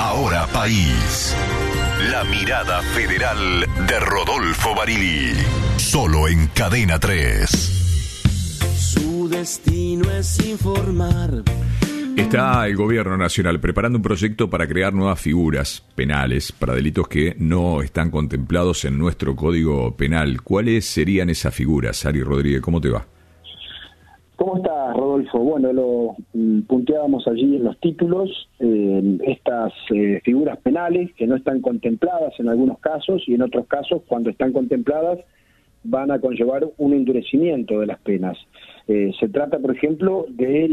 Ahora País. La mirada federal de Rodolfo Barili. Solo en Cadena 3. Su destino es informar. Está el gobierno nacional preparando un proyecto para crear nuevas figuras penales para delitos que no están contemplados en nuestro Código Penal. ¿Cuáles serían esas figuras? Ari Rodríguez, ¿cómo te va? ¿Cómo estás, Rodolfo? Bueno, lo punteábamos allí en los títulos, estas figuras penales que no están contempladas en algunos casos y en otros casos, cuando están contempladas, van a conllevar un endurecimiento de las penas. Se trata, por ejemplo, de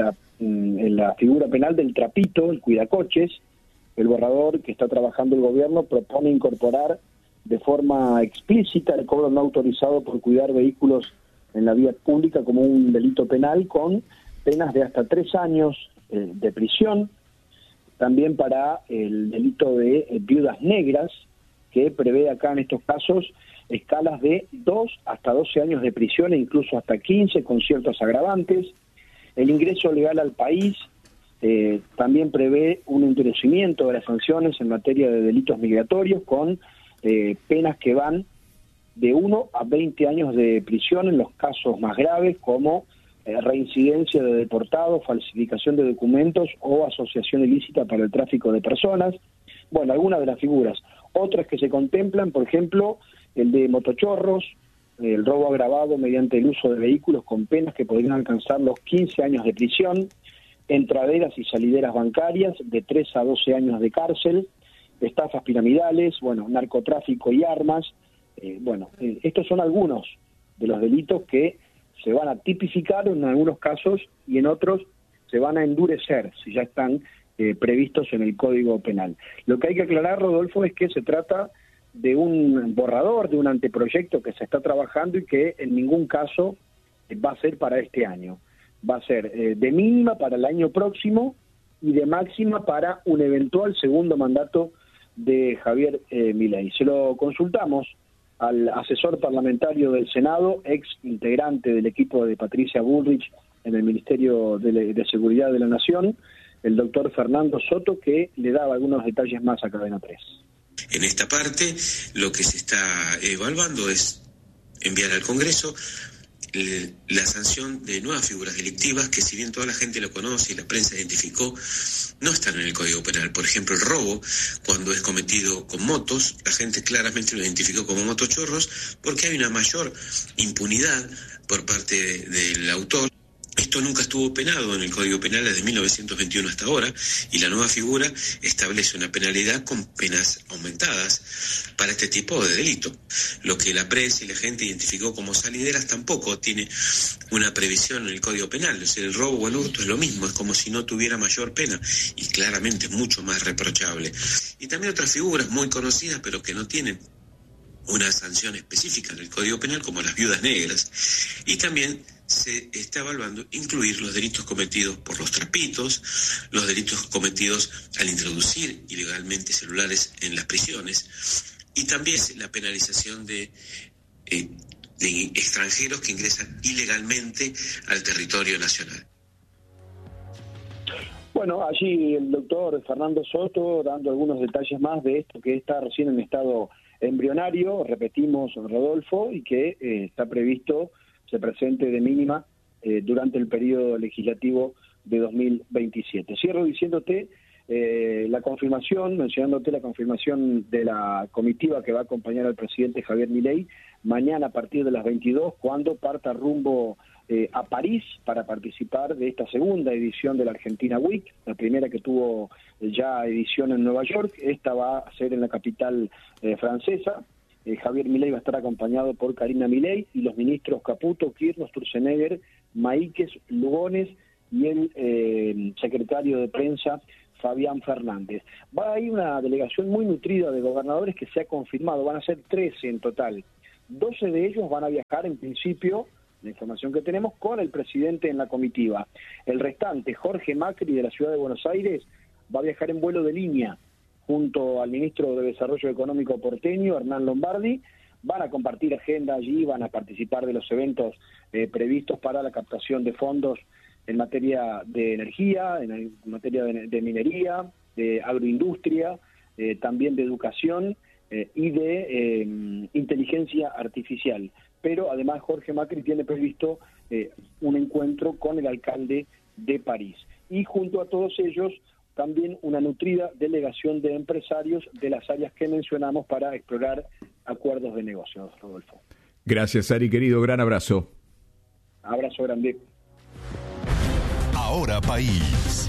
la figura penal del trapito, el cuidacoches. El borrador que está trabajando el gobierno propone incorporar de forma explícita el cobro no autorizado por cuidar vehículos en la vía pública como un delito penal con penas de hasta 3 años de prisión. También para el delito de viudas negras, que prevé acá en estos casos escalas de 2 hasta 12 años de prisión e incluso hasta 15 con ciertos agravantes. El ingreso legal al país también prevé un endurecimiento de las sanciones en materia de delitos migratorios con penas que van de 1 a 20 años de prisión en los casos más graves como reincidencia de deportados, falsificación de documentos o asociación ilícita para el tráfico de personas. Bueno, algunas de las figuras. Otras que se contemplan, por ejemplo, el de motochorros, el robo agravado mediante el uso de vehículos con penas que podrían alcanzar los 15 años de prisión, entraderas y salideras bancarias de 3 a 12 años de cárcel, estafas piramidales, bueno, narcotráfico y armas. Estos son algunos de los delitos que se van a tipificar en algunos casos y en otros se van a endurecer si ya están previstos en el Código Penal. Lo que hay que aclarar, Rodolfo, es que se trata de un borrador, de un anteproyecto que se está trabajando y que en ningún caso va a ser para este año. Va a ser de mínima para el año próximo y de máxima para un eventual segundo mandato de Javier Milei. Se lo consultamos al asesor parlamentario del Senado, ex integrante del equipo de Patricia Bullrich en el Ministerio de Seguridad de la Nación, el doctor Fernando Soto, que le daba algunos detalles más a Cadena 3. En esta parte, lo que se está evaluando es enviar al Congreso la sanción de nuevas figuras delictivas que, si bien toda la gente lo conoce y la prensa identificó, no están en el Código Penal. Por ejemplo, el robo, cuando es cometido con motos, la gente claramente lo identificó como motochorros porque hay una mayor impunidad por parte del autor. Esto nunca estuvo penado en el Código Penal desde 1921 hasta ahora, y la nueva figura establece una penalidad con penas aumentadas para este tipo de delito. Lo que la prensa y la gente identificó como salideras tampoco tiene una previsión en el Código Penal. O sea, el robo o el hurto es lo mismo, es como si no tuviera mayor pena, y claramente es mucho más reprochable. Y también otras figuras muy conocidas, pero que no tienen una sanción específica en el Código Penal, como las viudas negras. Y también se está evaluando incluir los delitos cometidos por los trapitos, los delitos cometidos al introducir ilegalmente celulares en las prisiones, y también la penalización de extranjeros que ingresan ilegalmente al territorio nacional. Bueno, allí el doctor Fernando Soto dando algunos detalles más de esto que está recién en estado embrionario, repetimos, Rodolfo, y que está previsto se presente de mínima durante el periodo legislativo de 2027. Cierro diciéndote la confirmación, mencionándote la confirmación de la comitiva que va a acompañar al presidente Javier Milei mañana a partir de las 22, cuando parta rumbo a París para participar de esta segunda edición de la Argentina Week, la primera que tuvo ya edición en Nueva York. Esta va a ser en la capital francesa. Javier Milei va a estar acompañado por Karina Milei y los ministros Caputo, Kirchner, Sturzenegger, Maíquez, Lugones y el secretario de prensa Fabián Fernández. Va a ir una delegación muy nutrida de gobernadores que se ha confirmado, van a ser 13 en total. 12 de ellos van a viajar en principio, la información que tenemos, con el presidente en la comitiva. El restante, Jorge Macri de la Ciudad de Buenos Aires, va a viajar en vuelo de línea junto al ministro de Desarrollo Económico porteño, Hernán Lombardi. Van a compartir agenda allí, van a participar de los eventos previstos para la captación de fondos en materia de energía, en materia de minería, de agroindustria, también de educación y de inteligencia artificial. Pero además Jorge Macri tiene previsto un encuentro con el alcalde de París. Y junto a todos ellos, también una nutrida delegación de empresarios de las áreas que mencionamos para explorar acuerdos de negocios, Rodolfo. Gracias, Ari, querido. Gran abrazo. Abrazo grande. Ahora País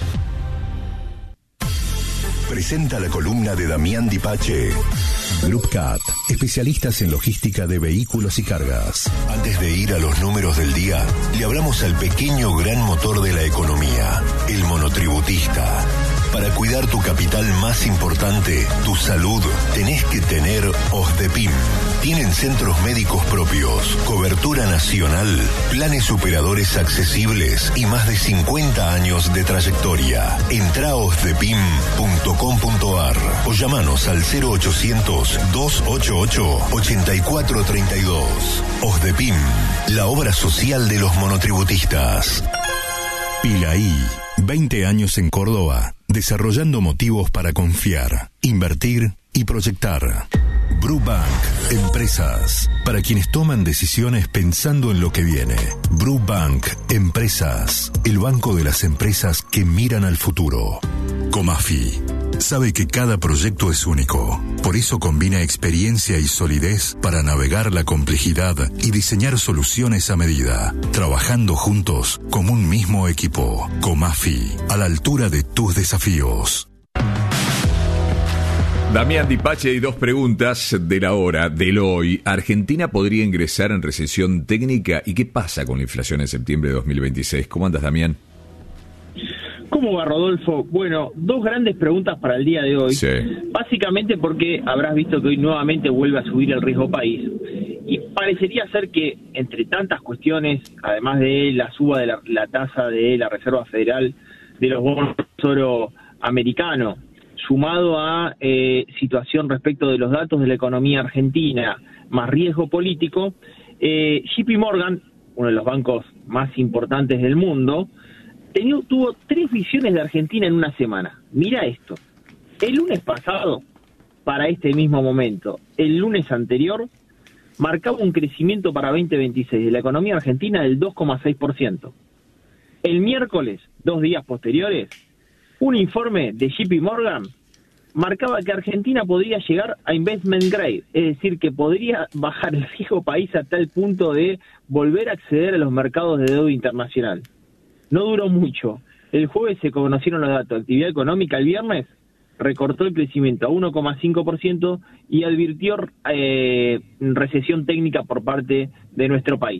presenta la columna de Damián Dipache. Groupcat, especialistas en logística de vehículos y cargas. Antes de ir a los números del día, le hablamos al pequeño gran motor de la economía, el monotributista. Para cuidar tu capital más importante, tu salud, tenés que tener OSDEPIM. Tienen centros médicos propios, cobertura nacional, planes superadores accesibles y más de 50 años de trayectoria. Entrá a osdepim.com.ar o llamanos al 0800-288-8432. OSDEPIM, la obra social de los monotributistas. Pilaí, 20 años en Córdoba, desarrollando motivos para confiar, invertir y proyectar. Brubank, empresas, para quienes toman decisiones pensando en lo que viene. Brubank, empresas, el banco de las empresas que miran al futuro. Comafi, sabe que cada proyecto es único, por eso combina experiencia y solidez para navegar la complejidad y diseñar soluciones a medida, trabajando juntos como un mismo equipo. Comafi, a la altura de tus desafíos. Damián Dipache, hay dos preguntas de la hora, del hoy. ¿Argentina podría ingresar en recesión técnica? ¿Y qué pasa con la inflación en septiembre de 2026? ¿Cómo andas, Damián? ¿Cómo va, Rodolfo? Bueno, dos grandes preguntas para el día de hoy. Sí. Básicamente porque habrás visto que hoy nuevamente vuelve a subir el riesgo país. Y parecería ser que, entre tantas cuestiones, además de la suba de la tasa de la Reserva Federal de los bonos del Tesoro americano, sumado a situación respecto de los datos de la economía argentina, más riesgo político, JP Morgan, uno de los bancos más importantes del mundo, tuvo 3 visiones de Argentina en una semana. Mira esto. El lunes pasado, para este mismo momento, el lunes anterior, marcaba un crecimiento para 2026 de la economía argentina del 2,6%. El miércoles, 2 días posteriores, un informe de JP Morgan marcaba que Argentina podría llegar a investment grade, es decir, que podría bajar el riesgo país a tal punto de volver a acceder a los mercados de deuda internacional. No duró mucho. El jueves se conocieron los datos de actividad económica. El viernes recortó el crecimiento a 1,5% y advirtió recesión técnica por parte de nuestro país.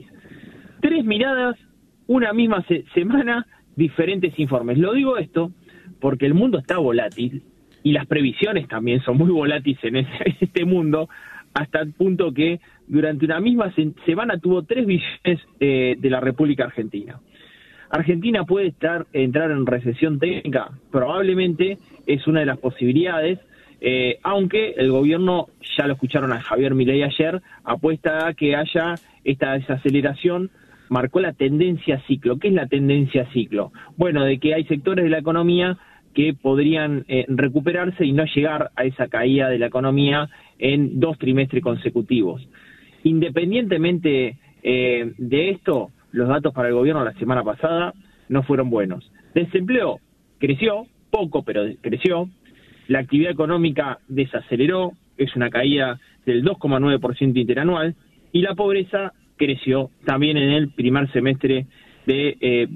3 miradas, una misma semana, diferentes informes. Lo digo esto porque el mundo está volátil y las previsiones también son muy volátiles en este mundo, hasta el punto que durante una misma semana tuvo 3 visiones de la República Argentina. Argentina puede entrar en recesión técnica, probablemente es una de las posibilidades, aunque el gobierno, ya lo escucharon a Javier Milei ayer, apuesta a que haya esta desaceleración, marcó la tendencia ciclo. ¿Qué es la tendencia ciclo? Bueno, de que hay sectores de la economía que podrían recuperarse y no llegar a esa caída de la economía en 2 trimestres consecutivos. Independientemente de esto, los datos para el gobierno la semana pasada no fueron buenos. Desempleo creció, poco, pero creció. La actividad económica desaceleró, es una caída del 2,9% interanual, y la pobreza creció también en el primer semestre de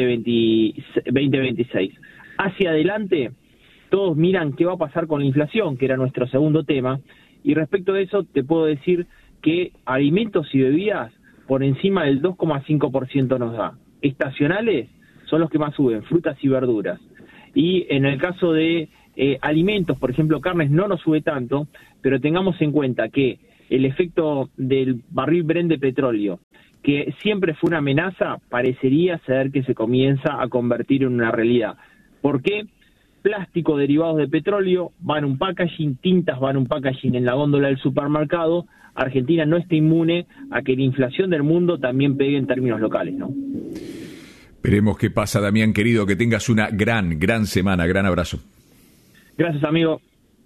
2026. Hacia adelante, todos miran qué va a pasar con la inflación, que era nuestro segundo tema, y respecto de eso te puedo decir que alimentos y bebidas por encima del 2,5% nos da. Estacionales son los que más suben, frutas y verduras. Y en el caso de alimentos, por ejemplo, carnes, no nos sube tanto, pero tengamos en cuenta que el efecto del barril Brent de petróleo, que siempre fue una amenaza, parecería ser que se comienza a convertir en una realidad. ¿Por qué? Plástico, derivados de petróleo, van un packaging, tintas van un packaging en la góndola del supermercado. Argentina no está inmune a que la inflación del mundo también pegue en términos locales, ¿no? Veremos qué pasa, Damián, querido, que tengas una gran semana. Gran abrazo. Gracias, amigo.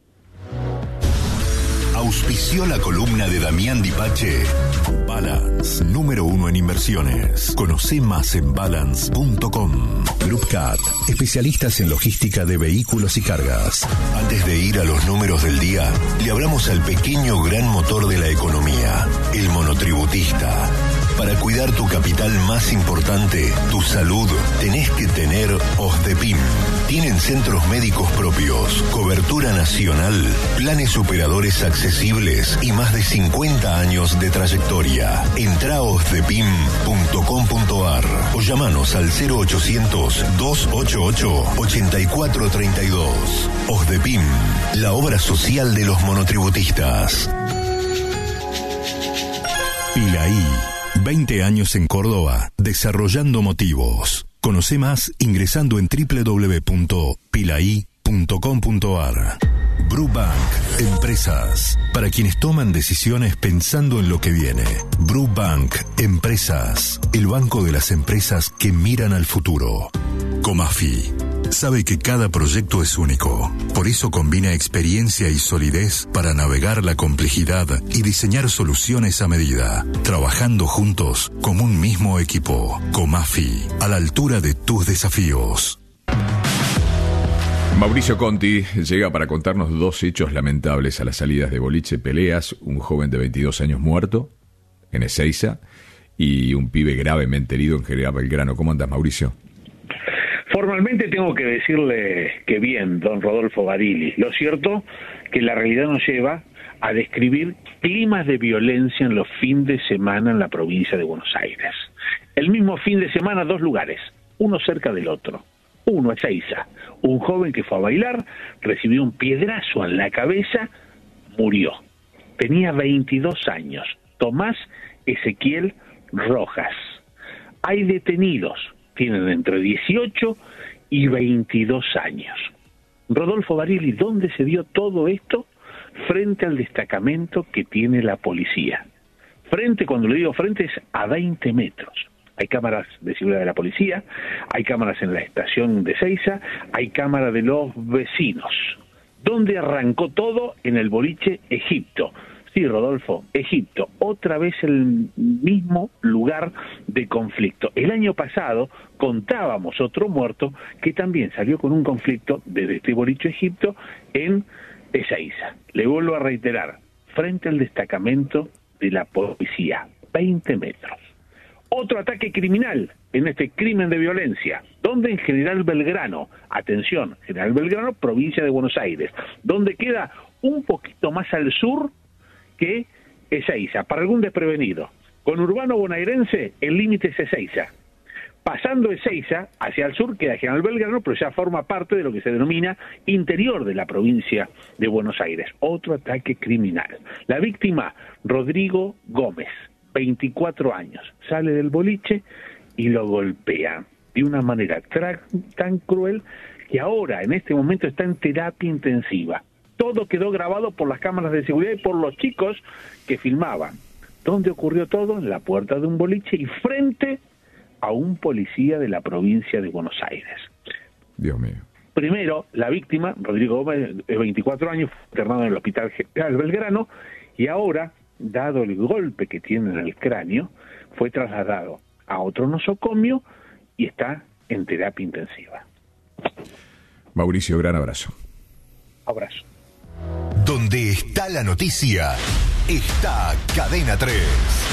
Auspició la columna de Damián Dipache. Balance, número 1 en inversiones. Conoce más en balance.com. Group Cat, especialistas en logística de vehículos y cargas. Antes de ir a los números del día, le hablamos al pequeño gran motor de la economía, el monotributista. Para cuidar tu capital más importante, tu salud, tenés que tener OSDEPIM. Tienen centros médicos propios, cobertura nacional, planes operadores accesibles y más de 50 años de trayectoria. Entrá a osdepim.com.ar o llamanos al 0800-288-8432. OSDEPIM, la obra social de los monotributistas. Pilaí, 20 años en Córdoba, desarrollando motivos. Conoce más ingresando en www.pilai.com.ar. Brubank, empresas. Para quienes toman decisiones pensando en lo que viene. Brubank, empresas. El banco de las empresas que miran al futuro. Comafi. Sabe que cada proyecto es único. Por eso combina experiencia y solidez para navegar la complejidad y diseñar soluciones a medida, trabajando juntos como un mismo equipo. Comafi, a la altura de tus desafíos. Mauricio Conti llega para contarnos 2 hechos lamentables a las salidas de Boliche Peleas, un joven de 22 años muerto en Ezeiza y un pibe gravemente herido en General Belgrano. ¿Cómo andas, Mauricio? Formalmente tengo que decirle que bien, don Rodolfo Barilli. Lo cierto que la realidad nos lleva a describir climas de violencia en los fines de semana en la provincia de Buenos Aires. El mismo fin de semana, 2 lugares, uno cerca del otro. Uno, Ezeiza, un joven que fue a bailar, recibió un piedrazo en la cabeza, murió. Tenía 22 años, Tomás Ezequiel Rojas. Hay detenidos, tienen entre 18 y 22 años. Rodolfo Barilli, ¿dónde se dio todo esto? Frente al destacamento que tiene la policía. Frente, cuando le digo frente, es a 20 metros. Hay cámaras de seguridad de la policía, hay cámaras en la estación de Ezeiza, hay cámaras de los vecinos. ¿Dónde arrancó todo? En el boliche Egipto. Sí, Rodolfo, Egipto, otra vez el mismo lugar de conflicto. El año pasado contábamos otro muerto que también salió con un conflicto desde este boliche Egipto en Ezeiza. Le vuelvo a reiterar, frente al destacamento de la policía, 20 metros. Otro ataque criminal en este crimen de violencia, donde en General Belgrano, atención, General Belgrano, provincia de Buenos Aires, donde queda un poquito más al sur que Ezeiza, para algún desprevenido. Con Urbano Bonaerense, el límite es Ezeiza. Pasando Ezeiza, hacia el sur queda General Belgrano, pero ya forma parte de lo que se denomina interior de la provincia de Buenos Aires. Otro ataque criminal. La víctima, Rodrigo Gómez, 24 años. Sale del boliche y lo golpean de una manera tan cruel que ahora, en este momento, está en terapia intensiva. Todo quedó grabado por las cámaras de seguridad y por los chicos que filmaban. ¿Dónde ocurrió todo? En la puerta de un boliche y frente a un policía de la provincia de Buenos Aires. Dios mío. Primero, la víctima, Rodrigo Gómez, de 24 años, fue internado en el Hospital General Belgrano y ahora, dado el golpe que tiene en el cráneo, fue trasladado a otro nosocomio y está en terapia intensiva. Mauricio, gran abrazo. Abrazo. Donde está la noticia, está Cadena 3.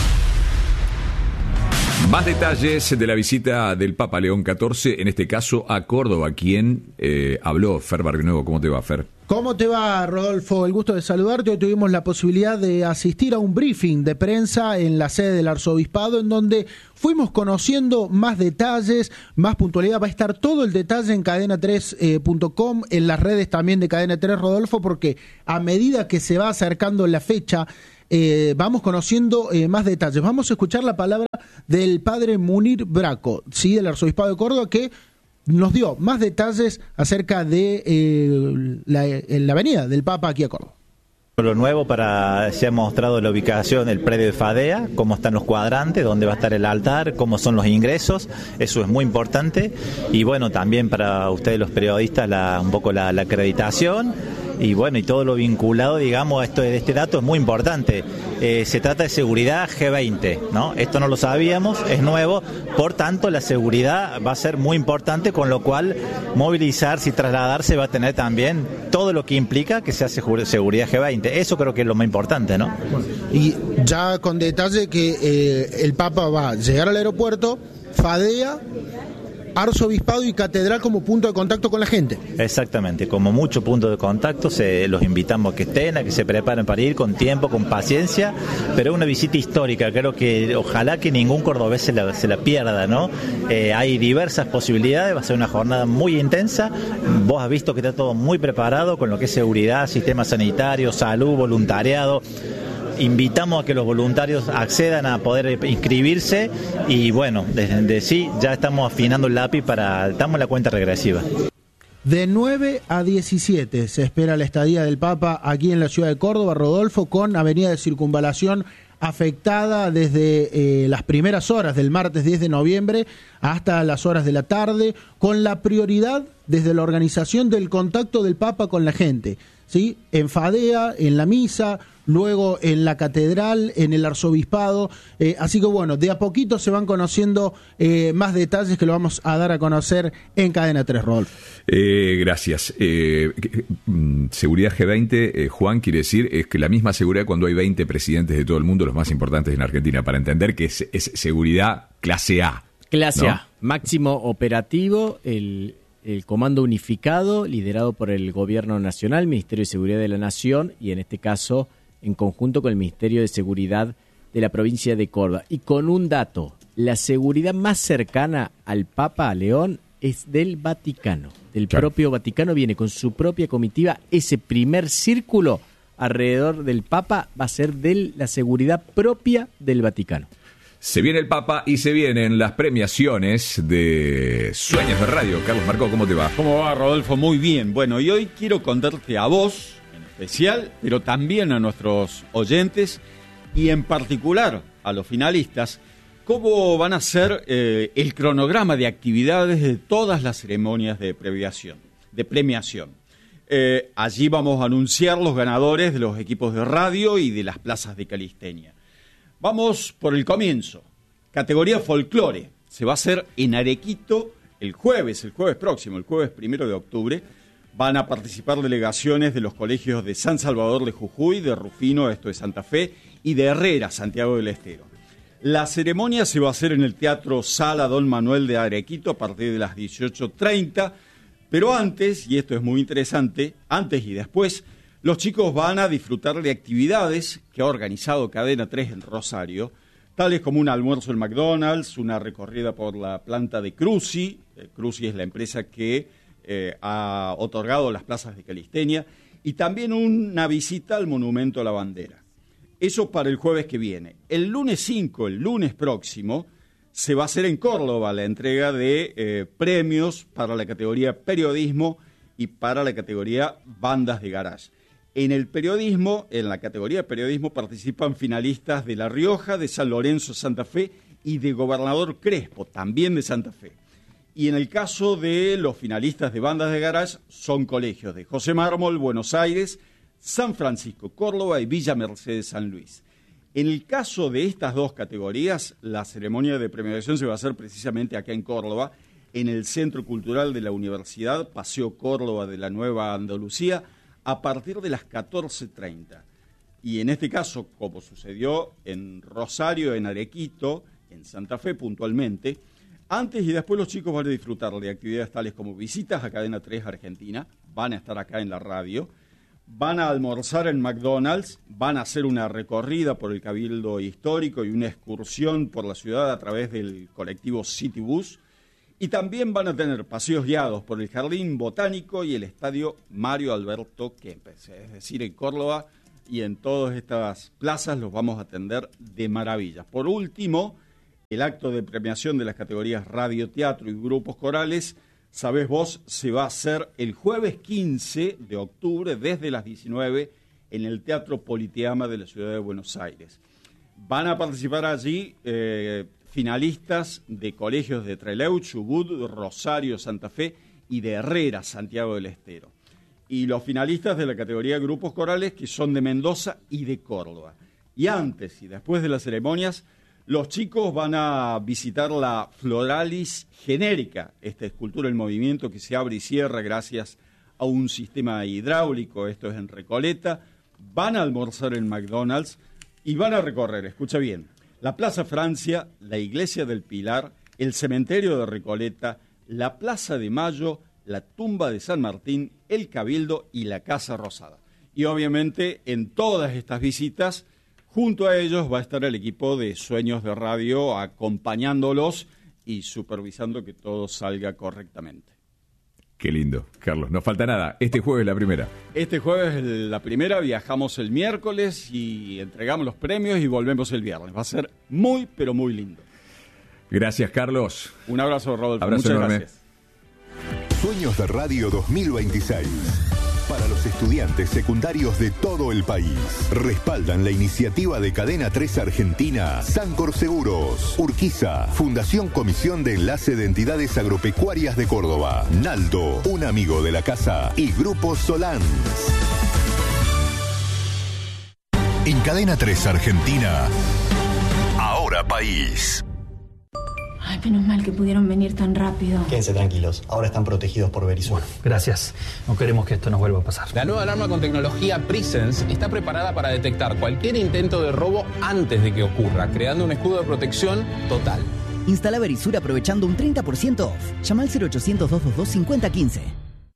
Más detalles de la visita del Papa León XIV, en este caso a Córdoba, quien habló. Fer Barrionuevo, ¿cómo te va, Fer? ¿Cómo te va, Rodolfo? El gusto de saludarte. Hoy tuvimos la posibilidad de asistir a un briefing de prensa en la sede del Arzobispado, en donde fuimos conociendo más detalles, más puntualidad. Va a estar todo el detalle en cadena3.com, en las redes también de Cadena 3, Rodolfo, porque a medida que se va acercando la fecha, vamos conociendo más detalles. Vamos a escuchar la palabra del padre Munir Braco, ¿sí?, del Arzobispado de Córdoba, que nos dio más detalles acerca de la venida del Papa aquí a Córdoba. Lo nuevo se ha mostrado la ubicación, el predio de Fadea, cómo están los cuadrantes, dónde va a estar el altar, cómo son los ingresos, eso es muy importante. Y bueno, también para ustedes los periodistas un poco la acreditación. Y bueno, y todo lo vinculado, digamos, a este dato es muy importante. Se trata de seguridad G20, ¿no? Esto no lo sabíamos, es nuevo, por tanto la seguridad va a ser muy importante, con lo cual movilizarse y trasladarse va a tener también todo lo que implica que se hace seguridad G20. Eso creo que es lo más importante, ¿no? Y ya con detalle que el Papa va a llegar al aeropuerto, Fadea, arzobispado y catedral como punto de contacto con la gente. Exactamente, como mucho punto de contacto, los invitamos a que estén, a que se preparen para ir con tiempo, con paciencia, pero es una visita histórica, creo que ojalá que ningún cordobés se la pierda, ¿no? Hay diversas posibilidades, va a ser una jornada muy intensa, vos has visto que está todo muy preparado con lo que es seguridad, sistema sanitario, salud, voluntariado. Invitamos a que los voluntarios accedan a poder inscribirse y bueno, desde sí ya estamos afinando el lápiz estamos en la cuenta regresiva. De 9 a 17 se espera la estadía del Papa aquí en la ciudad de Córdoba, Rodolfo, con avenida de Circunvalación afectada desde las primeras horas del martes 10 de noviembre hasta las horas de la tarde, con la prioridad desde la organización del contacto del Papa con la gente, ¿sí? En Fadea, en la misa, luego en la catedral, en el arzobispado, así que bueno, de a poquito se van conociendo más detalles que lo vamos a dar a conocer en Cadena 3, Rodolfo. Gracias. Seguridad G20, Juan, quiere decir es que la misma seguridad cuando hay 20 presidentes de todo el mundo, los más importantes en Argentina, para entender que es seguridad clase A. Clase ¿no? A, máximo operativo, el comando unificado liderado por el Gobierno Nacional, Ministerio de Seguridad de la Nación y en este caso en conjunto con el Ministerio de Seguridad de la provincia de Córdoba. Y con un dato, la seguridad más cercana al Papa León es del Vaticano, del propio Vaticano, viene con su propia comitiva. Ese primer círculo alrededor del Papa va a ser de la seguridad propia del Vaticano. Se viene el Papa y se vienen las premiaciones de Sueños de Radio. Carlos Marcó, ¿cómo te va? ¿Cómo va, Rodolfo? Muy bien. Bueno, y hoy quiero contarte a vos, en especial, pero también a nuestros oyentes y en particular a los finalistas, cómo van a ser el cronograma de actividades de todas las ceremonias de premiación. Allí vamos a anunciar los ganadores de los equipos de radio y de las plazas de calistenia. Vamos por el comienzo. Categoría folclore. Se va a hacer en Arequito el jueves próximo, el jueves 1 de octubre. Van a participar delegaciones de los colegios de San Salvador de Jujuy, de Rufino, esto de Santa Fe, y de Herrera, Santiago del Estero. La ceremonia se va a hacer en el Teatro Sala Don Manuel de Arequito a partir de las 18:30. Pero antes, y esto es muy interesante, antes y después, los chicos van a disfrutar de actividades que ha organizado Cadena 3 en Rosario, tales como un almuerzo en McDonald's, una recorrida por la planta de Cruci. Cruci es la empresa que ha otorgado las plazas de calistenia, y también una visita al Monumento a la Bandera. Eso para el jueves que viene. El lunes 5, el lunes próximo, se va a hacer en Córdoba la entrega de premios para la categoría periodismo y para la categoría bandas de garage. En el periodismo, en la categoría de periodismo, participan finalistas de La Rioja, de San Lorenzo, Santa Fe y de Gobernador Crespo, también de Santa Fe. Y en el caso de los finalistas de bandas de garage, son colegios de José Mármol, Buenos Aires, San Francisco, Córdoba y Villa Mercedes, San Luis. En el caso de estas dos categorías, la ceremonia de premiación se va a hacer precisamente acá en Córdoba, en el Centro Cultural de la Universidad, Paseo Córdoba de la Nueva Andalucía, a partir de las 14:30. Y en este caso, como sucedió en Rosario, en Arequito, en Santa Fe puntualmente, antes y después los chicos van a disfrutar de actividades tales como visitas a Cadena 3 Argentina, van a estar acá en la radio, van a almorzar en McDonald's, van a hacer una recorrida por el Cabildo Histórico y una excursión por la ciudad a través del colectivo Citybus, y también van a tener paseos guiados por el Jardín Botánico y el Estadio Mario Alberto Kempes. Es decir, en Córdoba y en todas estas plazas los vamos a atender de maravilla. Por último, el acto de premiación de las categorías radio, teatro y grupos corales, sabés vos, se va a hacer el jueves 15 de octubre desde las 19 en el Teatro Politeama de la ciudad de Buenos Aires. Van a participar allí finalistas de colegios de Trelew, Chubut, Rosario, Santa Fe y de Herrera, Santiago del Estero. Y los finalistas de la categoría grupos corales, que son de Mendoza y de Córdoba. Y antes y después de las ceremonias, los chicos van a visitar la Floralis Genérica, esta escultura en movimiento que se abre y cierra gracias a un sistema hidráulico, esto es en Recoleta. Van a almorzar en McDonald's y van a recorrer, escucha bien, la Plaza Francia, la Iglesia del Pilar, el Cementerio de Recoleta, la Plaza de Mayo, la Tumba de San Martín, el Cabildo y la Casa Rosada. Y obviamente en todas estas visitas, junto a ellos va a estar el equipo de Sueños de Radio acompañándolos y supervisando que todo salga correctamente. Qué lindo, Carlos. No falta nada. Este jueves la primera. Este jueves la primera, viajamos el miércoles y entregamos los premios y volvemos el viernes. Va a ser muy, pero muy lindo. Gracias, Carlos. Un abrazo, Rodolfo. Abrazo Muchas enorme. gracias. Sueños de Radio 2026. Para los estudiantes secundarios de todo el país. Respaldan la iniciativa de Cadena 3 Argentina, Sancor Seguros, Urquiza, Fundación Comisión de Enlace de Entidades Agropecuarias de Córdoba, Naldo, un amigo de la casa y Grupo Solans. En Cadena 3 Argentina, Ahora País. Ay, menos mal que pudieron venir tan rápido. Quédense tranquilos, ahora están protegidos por Verisur. Gracias, no queremos que esto nos vuelva a pasar. La nueva alarma con tecnología Presence está preparada para detectar cualquier intento de robo antes de que ocurra, creando un escudo de protección total. Instala Verisur aprovechando un 30% off. Llama al 0800 222 5015.